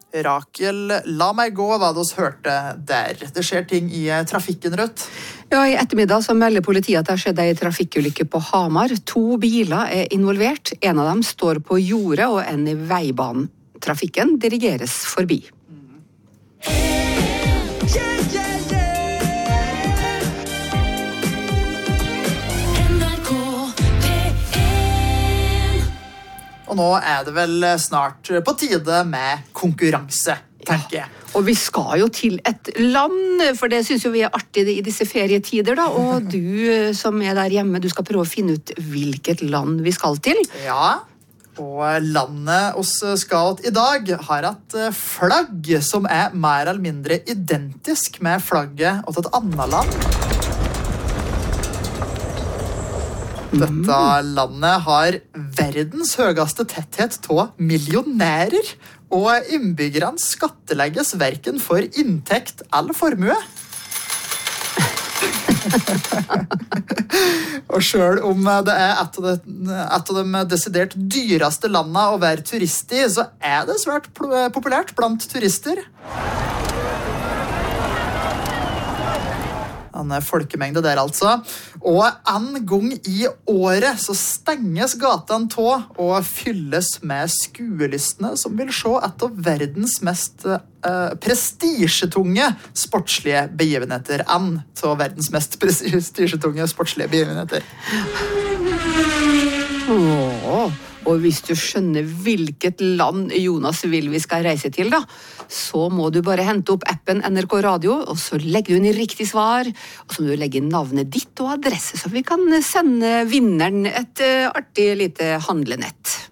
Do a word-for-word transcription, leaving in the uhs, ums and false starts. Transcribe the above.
Rakel, la meg gå hva du hørte der. Det skjer ting i trafikken, Rødt. Ja, I ettermiddag så melder politiet at det har skjedd en trafikkulykke på Hamar. To biler er involvert. En av dem står på jordet og en i veibanen. Trafikken dirigeres forbi. Og nå er det vel snart på tide med konkurranse, tenker jeg. Ja, og vi skal jo til et land, for det synes jo vi er artig i disse ferietider da, og du som er der hjemme, du skal prøve å finne ut hvilket land vi skal til. Ja, og landet oss skal til i dag har et flagg som er mer eller mindre identisk med flagget til et annet land. Dette landet har verdens høyeste tetthet av millionærer, og innbyggerne skattelegges hverken for inntekt eller formue. Og selv om det er et av de, et av de desidert dyreste landene å være turist i, så er det svært populært blant turister. En folkemengde der altså. Og en gang i året så stenges gaten tå og fylles med skuelystne som vil se et av verdens mest eh, prestisjetunge sportslige begivenheter. En av verdens mest prestisjetunge sportslige begivenheter. Åh, og hvis du skjønner hvilket land Jonas vil vi skal reise til da, så må du bare hente opp appen N R K Radio, og så legger du inn i riktig svar, og så må du legge inn navnet ditt og adresse, så vi kan sende vinneren et uh, artig lite handlenett.